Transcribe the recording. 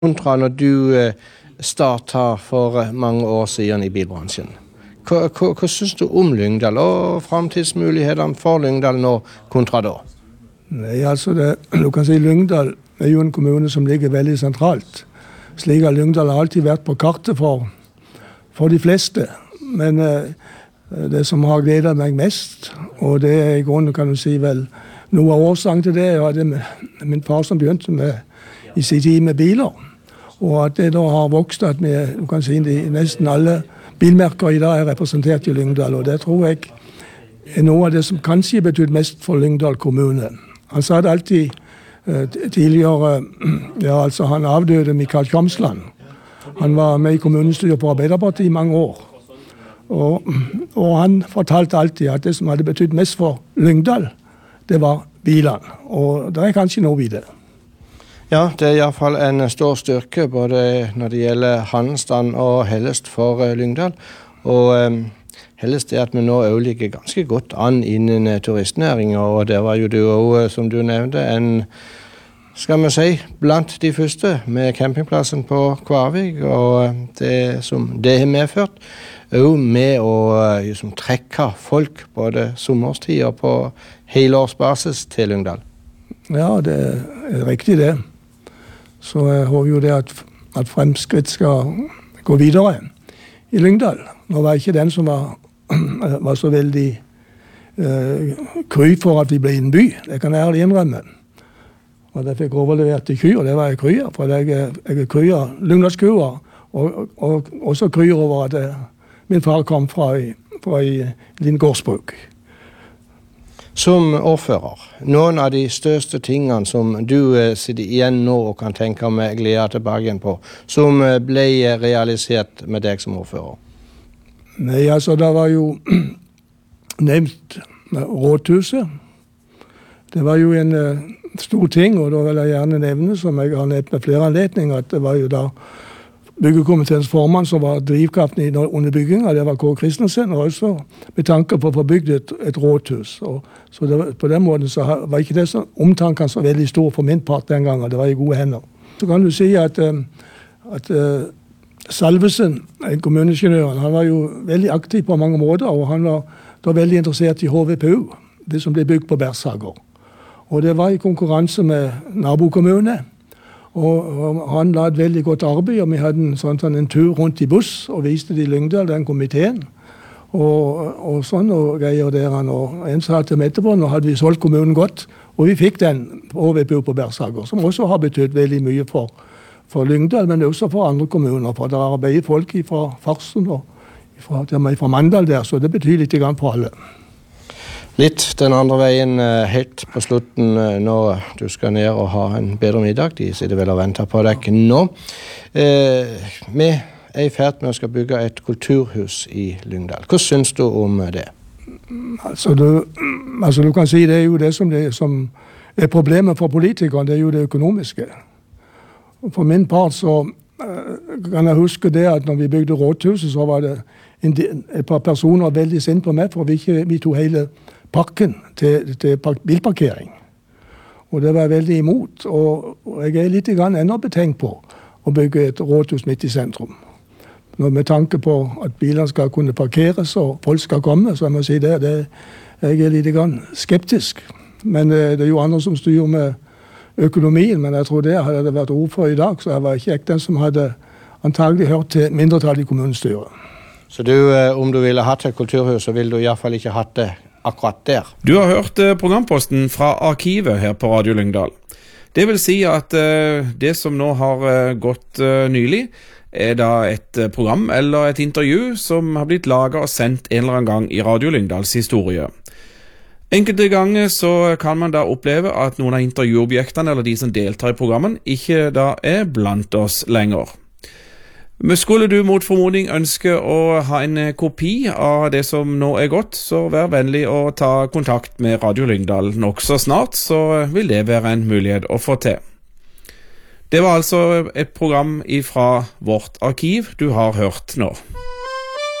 kontra når du startet for mange år siden i bilbransjen. Hva synes du om Lyngdal og fremtidsmulighetene for Lyngdal nå kontra da? Nei, altså du kan si Lyngdal er jo en kommune som ligger veldig sentralt. Slik at Lyngdal har alltid vært på kartet for de fleste. Men det som har gledet meg mest, og det er i grunnen kan du si vel noe av årsaken til det, er det min far som begynte i sin tid med biler. Og at det da har vokst at du kan si nesten alle bilmerker i dag er representert i Lyngdal. Og det tror jeg er noe av det som kanskje betyr mest for Lyngdal kommune. Han sa det alltid tidligere, altså han avdøde Mikael Kjamsland. Han var med i kommunestyret på Arbeiderpartiet i mange år. Og han fortalte alltid at det som hadde betydd mest for Lyngdal, det var bilene. Og det er kanskje noe i det. Ja, det er i hvert fall en stor styrke, både når det gjelder handelsstand og Hellest for Lyngdal. Og Hellest er at vi nå også ligger ganske godt an innen turistnæringen, og det var jo du også, som du nevnte, skal vi si, blant de første med campingplassen på Kvarvik, og det som det har medført, også med å trekke folk både sommerstid og på helårsbasis til Lyngdal. Ja, det er riktig det. Så jeg håper jo det at fremskritt skal gå videre i Lyngdal. Nå var ikke den som var så veldig kry for at vi ble en by. Det kan jeg ærlig innrømme. Og det fikk overlevert til kyr, og det var jeg kryer. For jeg er kryer, Lyngdalskyer, og også kryer over at min far kom fra en liten gårdsbruk. Som ordfører, noen av de største tingene som du sitter igjen nå og kan tenke med glede tilbake igjen på, som ble realisert med deg som ordfører? Nei, altså det var jo nevnt rådhuset. Det var jo en stor ting, og da vil jeg gjerne nevne, som jeg har nevnt med flere anledninger, at det var jo da byggekomiteens formann som var drivkraften under byggingen, det var Kåre Kristensen, og også med tanke på å få bygd et rådhus. Så på den måten så var ikke det omtanken så veldig stor for min part den gangen, det var i gode hender. Så kan du si at Salvesen, en kommuneingeniør, han var jo veldig aktiv på mange måter, og han var da veldig interessert i HVPU, det som ble bygd på Bersager. Og det var i konkurranse med nabokommune. Og han la et veldig godt arbeid, og vi hadde en tur rundt i buss og viste de Lyngdal, den komiteen. Og sånn og greier der. Og en sa til meg etterpå, nå hadde vi solgt kommunen godt, og vi fikk den HVPU på Bersager, som også har betydd veldig mye for Lyngdal, men også for andre kommuner. For det arbeider folk fra Farsund og fra Mandal der, så det betyr litt grann for alle. Litt den andre veien helt på slutten når du skal ned og ha en bedre middag. De sitter vel og venter på deg nå. Vi er i ferd med å skal bygge et kulturhus i Lyngdal. Hva synes du om det? Altså du kan si det er jo det som er problemet for politikerne, det er jo det økonomiske. For min part så kan jeg huske det at når vi bygde rådhuset, så var det et par personer veldig sint på meg, for vi tog hele parken til bilparkering. Og det var jeg veldig imot. Og jeg er litt ennå betenkt på å bygge et rådhus midt i sentrum. Med tanke på at bilene skal kunne parkeres og folk skal komme, så jeg må si det jeg er litt skeptisk. Men det er jo andre som styrer med økonomien, men jeg tror det hadde det vært ord for i dag, så jeg var ikke den som hadde antagelig hørt til mindretallet i kommunestyret. Så om du ville hatt et kulturhus, så ville du i hvert fall ikke hatt det akkurat der. Du har hørt programposten fra arkivet her på Radio Lyngdal. Det vil si at det som nå har gått nylig, er da et program eller et intervju som har blitt laget og sendt en eller annen gang i Radio Lyngdals historie. Enkelte ganger så kan man da oppleve at noen av intervjuobjektene eller de som deltar i programmen ikke da er blant oss lenger. Men skulle du mot formodning ønske å ha en kopi av det som nå er gått, så vær vennlig å ta kontakt med Radio Lyngdal nok så snart, så vil det være en mulighet å få til. Det var altså et program fra vårt arkiv du har hørt nå.